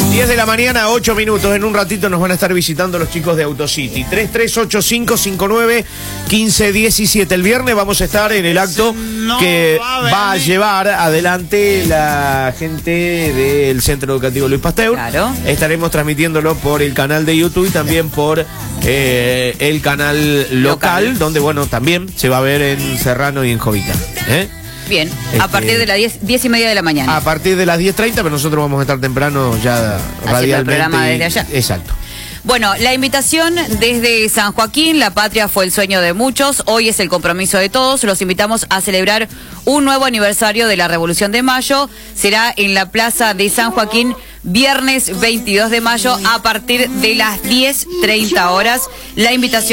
10 de la mañana, 8 minutos. En un ratito nos van a estar visitando los chicos de Autocity. 3385591517. El viernes vamos a estar en el acto que va a llevar adelante la gente del Centro Educativo Luis Pasteur. Claro. Estaremos transmitiéndolo por el canal de YouTube y también por el canal local, donde, bueno, también se va a ver en Serrano y en Jovita. Bien, a partir de las 10:30 de la mañana. A partir de las 10:30, pero nosotros vamos a estar temprano ya radialmente. El programa desde allá. Exacto. Bueno, la invitación desde San Joaquín, la patria fue el sueño de muchos, hoy es el compromiso de todos, los invitamos a celebrar un nuevo aniversario de la Revolución de Mayo, será en la Plaza de San Joaquín, viernes 22 de mayo a partir de las 10:30 horas, la invitación